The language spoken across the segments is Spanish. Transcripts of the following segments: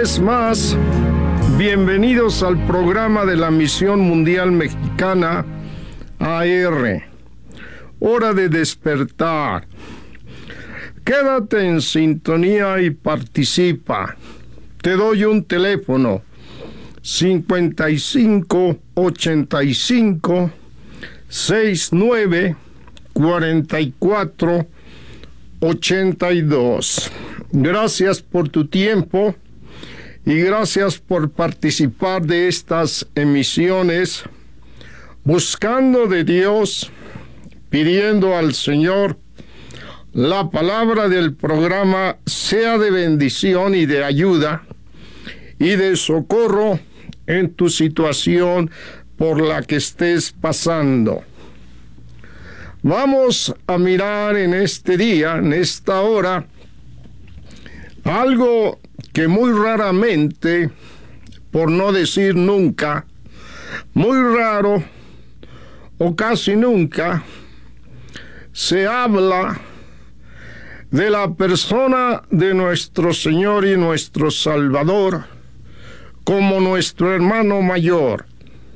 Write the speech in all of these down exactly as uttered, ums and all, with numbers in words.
vez más, bienvenidos al programa de la Misión Mundial Mexicana A R. Hora de despertar. Quédate en sintonía y participa. Te doy un teléfono: cincuenta y cinco, ochenta y cinco, sesenta y nueve, cuarenta y cuatro, ochenta y dos. Gracias por tu tiempo y gracias por participar de estas emisiones, buscando de Dios, pidiendo al Señor la palabra del programa sea de bendición y de ayuda y de socorro en tu situación por la que estés pasando. Vamos a mirar en este día, en esta hora, algo que muy raramente, por no decir nunca, muy raro o casi nunca, se habla de la persona de nuestro Señor y nuestro Salvador como nuestro hermano mayor.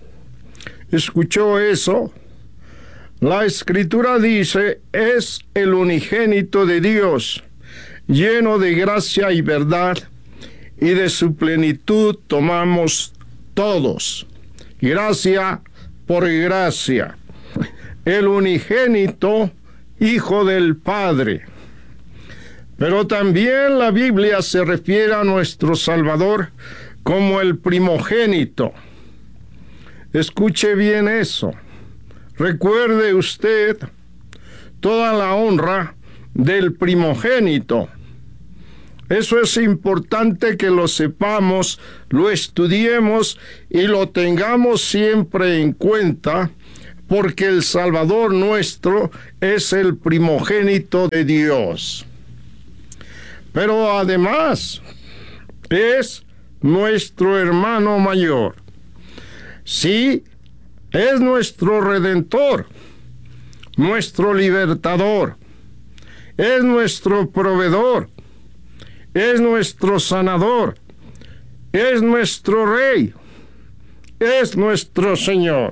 ¿Escuchó eso? La Escritura dice: es el unigénito de Dios, lleno de gracia y verdad, y de su plenitud tomamos todos, gracia por gracia. El unigénito, Hijo del Padre. Pero también la Biblia se refiere a nuestro Salvador como el primogénito. Escuche bien eso. Recuerde usted toda la honra del primogénito. Eso es importante que lo sepamos, lo estudiemos y lo tengamos siempre en cuenta, porque el Salvador nuestro es el primogénito de Dios. Pero además es nuestro hermano mayor. Sí, es nuestro Redentor, nuestro libertador, es nuestro proveedor, es nuestro sanador, es nuestro Rey, es nuestro Señor.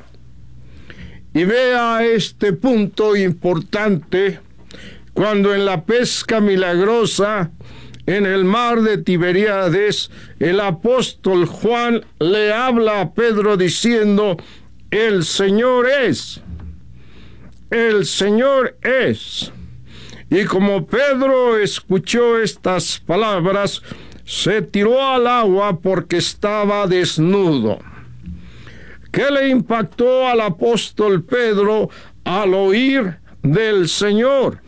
Y vea este punto importante cuando en la pesca milagrosa en el mar de Tiberíades el apóstol Juan le habla a Pedro diciendo: el Señor es, el Señor es. Y como Pedro escuchó estas palabras, se tiró al agua porque estaba desnudo. ¿Qué le impactó al apóstol Pedro al oír del Señor?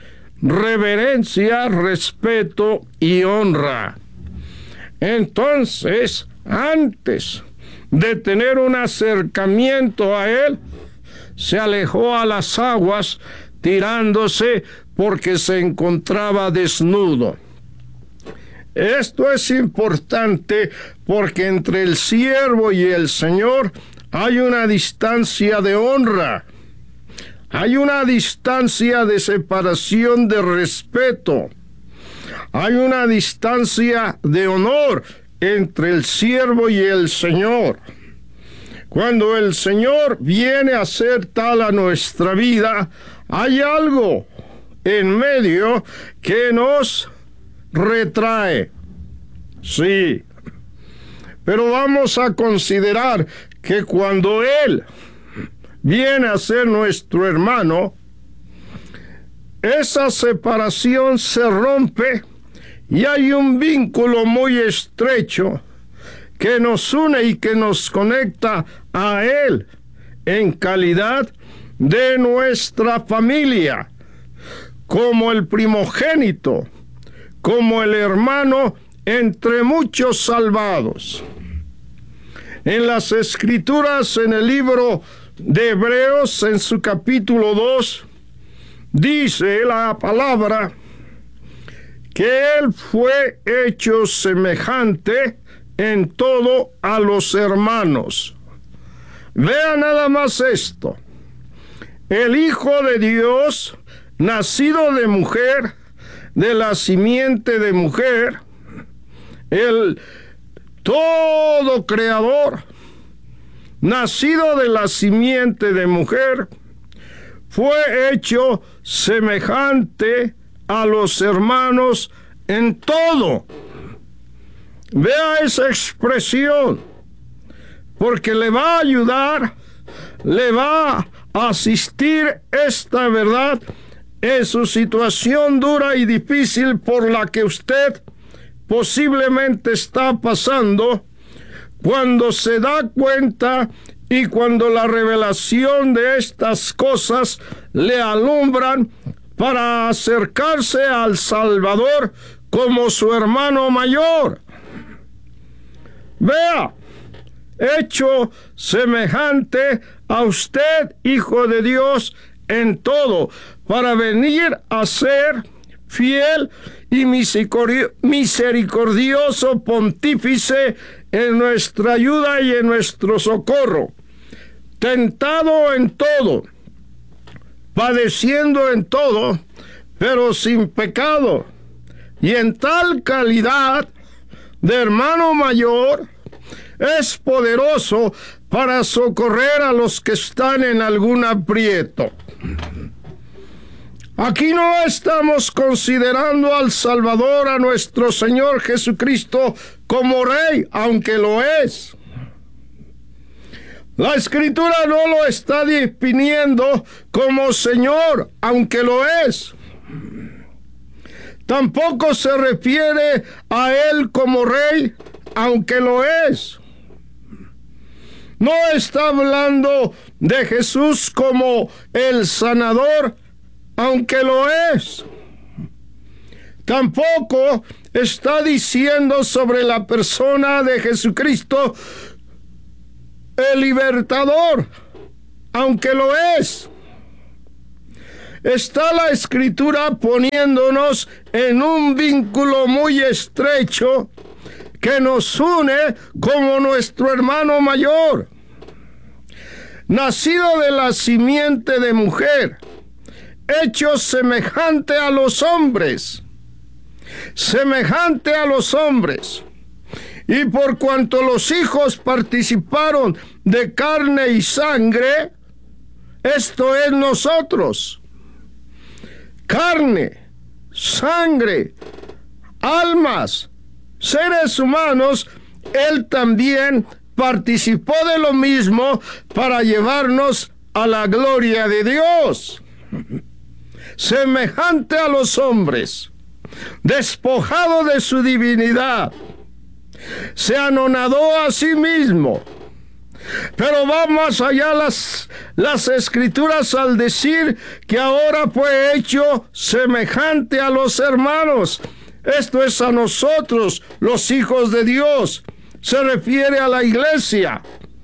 Reverencia, respeto y honra. Entonces, antes de tener un acercamiento a él, se alejó a las aguas tirándose porque se encontraba desnudo. Esto es importante porque entre el siervo y el Señor hay una distancia de honra. Hay una distancia de separación, de respeto. Hay una distancia de honor entre el siervo y el Señor. Cuando el Señor viene a ser tal a nuestra vida, hay algo en medio que nos retrae. Sí, pero vamos a considerar que cuando Él viene a ser nuestro hermano, esa separación se rompe y hay un vínculo muy estrecho que nos une y que nos conecta a Él en calidad de nuestra familia, como el primogénito, como el hermano entre muchos salvados. En las Escrituras, en el libro de Hebreos, en su capítulo dos, dice la palabra que Él fue hecho semejante en todo a los hermanos. Vea nada más esto: el Hijo de Dios, nacido de mujer, de la simiente de mujer, el todo creador, nacido de la simiente de mujer, fue hecho semejante a los hermanos en todo. Vea esa expresión, porque le va a ayudar, le va a asistir esta verdad en su situación dura y difícil por la que usted posiblemente está pasando, cuando se da cuenta y cuando la revelación de estas cosas le alumbran para acercarse al Salvador como su hermano mayor. Vea, hecho semejante a usted, hijo de Dios, en todo, para venir a ser fiel y misericordioso pontífice en nuestra ayuda y en nuestro socorro, tentado en todo, padeciendo en todo, pero sin pecado, y en tal calidad de hermano mayor, es poderoso para socorrer a los que están en algún aprieto. Aquí no estamos considerando al Salvador, a nuestro Señor Jesucristo, como Rey, aunque lo es. La Escritura no lo está definiendo como Señor, aunque lo es. Tampoco se refiere a Él como Rey, aunque lo es. No está hablando de Jesús como el sanador, aunque lo es. Tampoco está diciendo sobre la persona de Jesucristo el libertador, aunque lo es. Está la Escritura poniéndonos en un vínculo muy estrecho que nos une como nuestro hermano mayor, nacido de la simiente de mujer, hecho semejante a los hombres, semejante a los hombres. Y por cuanto los hijos participaron de carne y sangre, esto es nosotros, carne, sangre, almas, seres humanos, Él también participó de lo mismo para llevarnos a la gloria de Dios. Semejante a los hombres, despojado de su divinidad, se anonadó a sí mismo. Pero va más allá las, las Escrituras al decir que ahora fue hecho semejante a los hermanos. Esto es a nosotros, los hijos de Dios. Se refiere a la iglesia.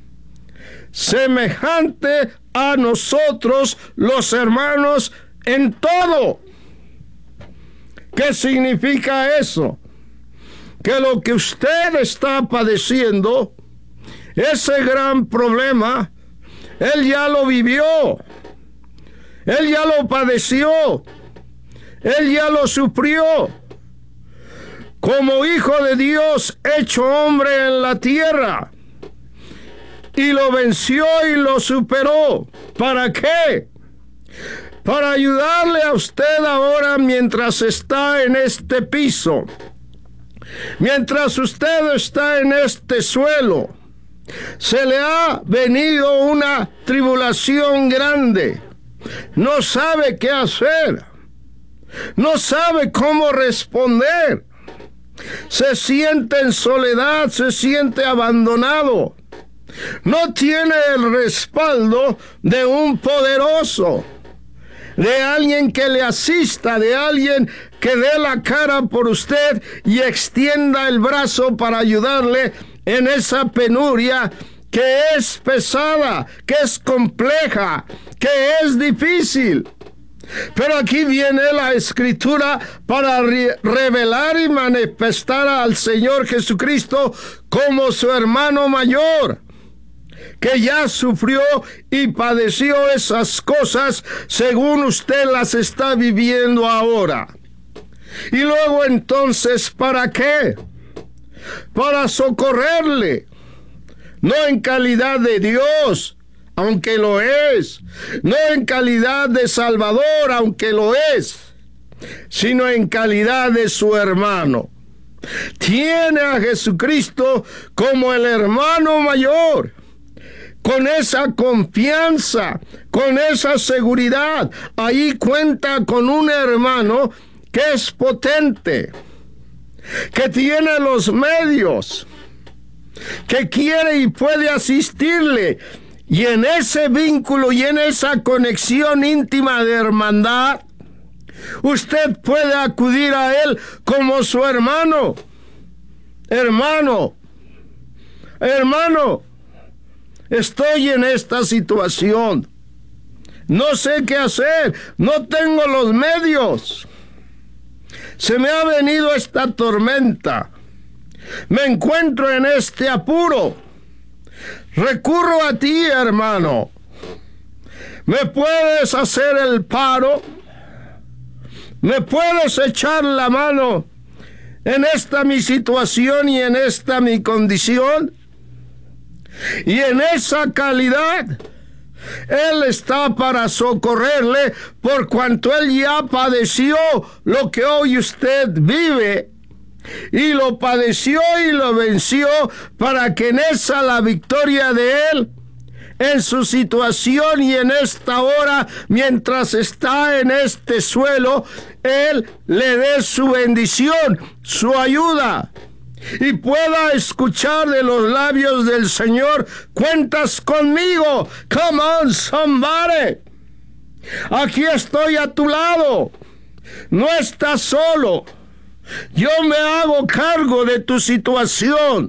Semejante a nosotros, los hermanos, en todo. ¿Qué significa eso? Que lo que usted está padeciendo, ese gran problema, Él ya lo vivió. Él ya lo padeció. Él ya lo sufrió. Como hijo de Dios, hecho hombre en la tierra. Y lo venció y lo superó. ¿Para qué? Para ayudarle a usted ahora mientras está en este piso. Mientras usted está en este suelo. Se le ha venido una tribulación grande. No sabe qué hacer. No sabe cómo responder. Se siente en soledad, se siente abandonado. No tiene el respaldo de un poderoso, de alguien que le asista, de alguien que dé la cara por usted y extienda el brazo para ayudarle en esa penuria que es pesada, que es compleja, que es difícil. Pero aquí viene la Escritura para re- revelar y manifestar al Señor Jesucristo como su hermano mayor, que ya sufrió y padeció esas cosas según usted las está viviendo ahora. Y luego entonces, ¿para qué? para socorrerle, no en calidad de Dios, aunque lo es, no en calidad de Salvador, aunque lo es, sino en calidad de su hermano. Tiene a Jesucristo como el hermano mayor, con esa confianza, con esa seguridad. Ahí cuenta con un hermano que es potente, que tiene los medios, que quiere y puede asistirle. Y en ese vínculo y en esa conexión íntima de hermandad, usted puede acudir a él como su hermano. Hermano, hermano, estoy en esta situación. No sé qué hacer. No tengo los medios. Se me ha venido esta tormenta. Me encuentro en este apuro. Recurro a ti, hermano. ¿Me puedes hacer el paro? ¿Me puedes echar la mano en esta mi situación y en esta mi condición? Y en esa calidad, Él está para socorrerle, por cuanto Él ya padeció lo que hoy usted vive. Y lo padeció y lo venció para que en esa la victoria de Él, en su situación y en esta hora, mientras está en este suelo, Él le dé su bendición, su ayuda, y pueda escuchar de los labios del Señor: cuentas conmigo. Come on, somebody. Aquí estoy a tu lado. No estás solo. Yo me hago cargo de tu situación.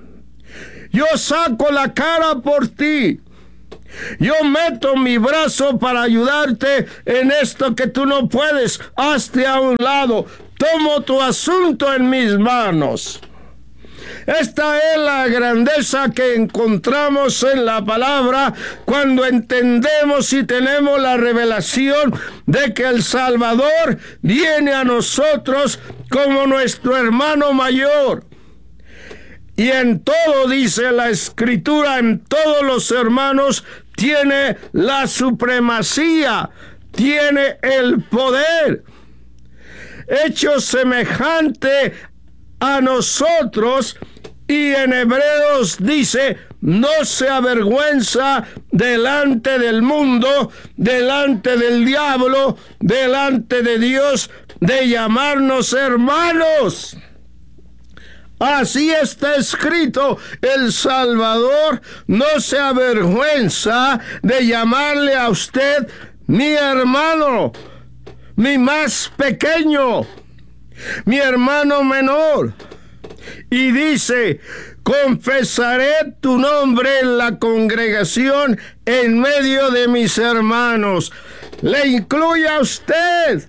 Yo saco la cara por ti. Yo meto mi brazo para ayudarte en esto que tú no puedes. Hazte a un lado. Tomo tu asunto en mis manos. Esta es la grandeza que encontramos en la palabra cuando entendemos y tenemos la revelación de que el Salvador viene a nosotros como nuestro hermano mayor. Y en todo, dice la Escritura, en todos los hermanos tiene la supremacía, tiene el poder, hecho semejante a nosotros. Y en Hebreos dice: no se avergüenza delante del mundo, delante del diablo, delante de Dios, de llamarnos hermanos. Así está escrito. El Salvador no se avergüenza de llamarle a usted mi hermano, mi más pequeño, mi hermano menor. Y dice: confesaré tu nombre en la congregación, en medio de mis hermanos. Le incluye a usted,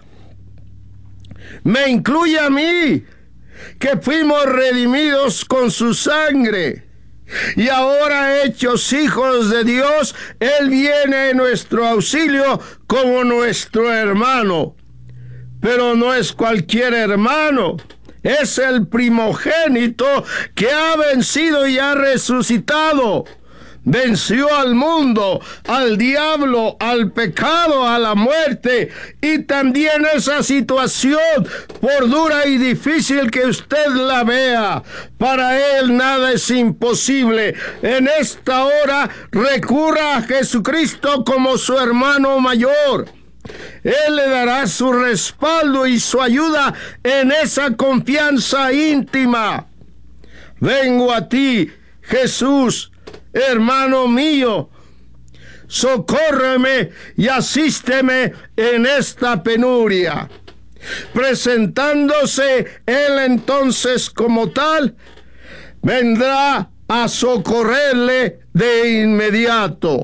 me incluye a mí, que fuimos redimidos con su sangre. Y ahora, hechos hijos de Dios, Él viene en nuestro auxilio como nuestro hermano. Pero no es cualquier hermano. Es el primogénito que ha vencido y ha resucitado. Venció al mundo, al diablo, al pecado, a la muerte, y también esa situación, por dura y difícil que usted la vea, para Él nada es imposible. En esta hora recurra a Jesucristo como su hermano mayor. Él le dará su respaldo y su ayuda en esa confianza íntima. Vengo a ti, Jesús, hermano mío. Socórreme y asísteme en esta penuria. Presentándose Él entonces como tal, vendrá a socorrerle de inmediato.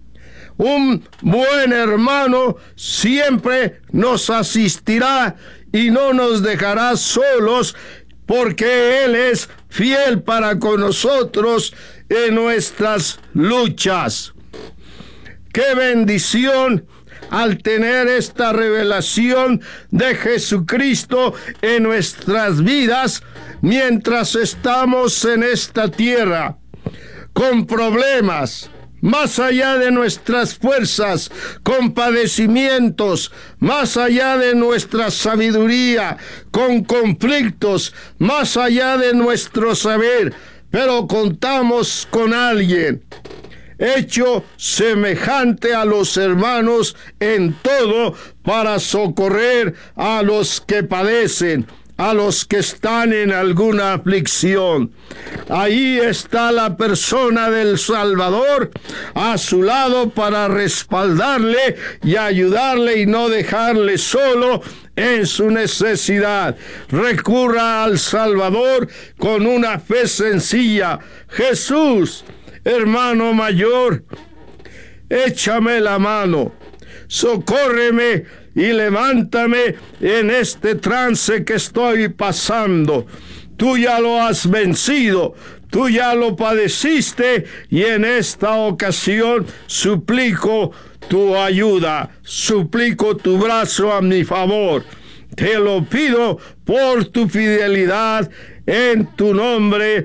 Un buen hermano siempre nos asistirá y no nos dejará solos, porque Él es fiel para con nosotros en nuestras luchas. ¡Qué bendición al tener esta revelación de Jesucristo en nuestras vidas! mientras estamos en esta tierra, con problemas, más allá de nuestras fuerzas, con padecimientos, más allá de nuestra sabiduría, con conflictos, más allá de nuestro saber, pero contamos con alguien hecho semejante a los hermanos en todo para socorrer a los que padecen, a los que están en alguna aflicción. Ahí está la persona del Salvador a su lado para respaldarle y ayudarle y no dejarle solo en su necesidad. Recurra al Salvador con una fe sencilla. Jesús, hermano mayor, échame la mano, socórreme y levántame en este trance que estoy pasando. Tú ya lo has vencido, tú ya lo padeciste, y en esta ocasión suplico tu ayuda, suplico tu brazo a mi favor. Te lo pido por tu fidelidad, en tu nombre.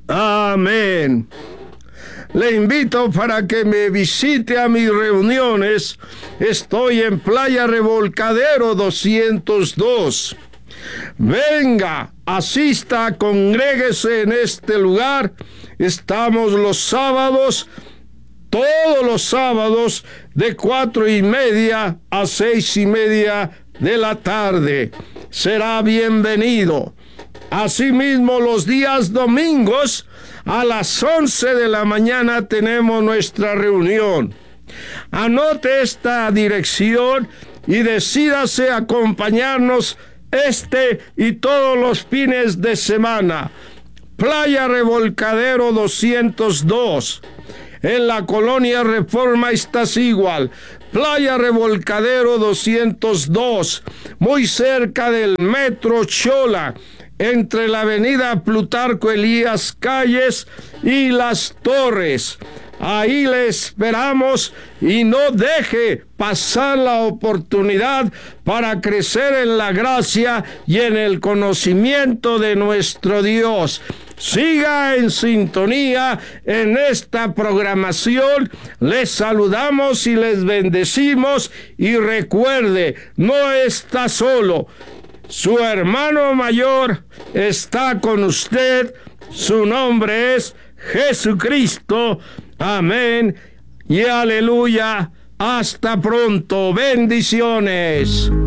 Amén. Le invito para que me visite a mis reuniones. Estoy en Playa Revolcadero doscientos dos. Venga, asista, congréguese en este lugar. Estamos los sábados, todos los sábados, de cuatro y media a seis y media de la tarde. Será bienvenido. Asimismo, los días domingos, a las once de la mañana tenemos nuestra reunión. Anote esta dirección y decídase acompañarnos este y todos los fines de semana. Playa Revolcadero doscientos dos, en la colonia Reforma Iztaccíhuatl. Playa Revolcadero doscientos dos, muy cerca del Metro Xola, entre la avenida Plutarco Elías Calles y Las Torres. Ahí le esperamos y no deje pasar la oportunidad para crecer en la gracia y en el conocimiento de nuestro Dios. Siga en sintonía en esta programación. Les saludamos y les bendecimos, y recuerde, no está solo. Su hermano mayor está con usted. Su nombre es Jesucristo. Amén y aleluya. Hasta pronto. Bendiciones.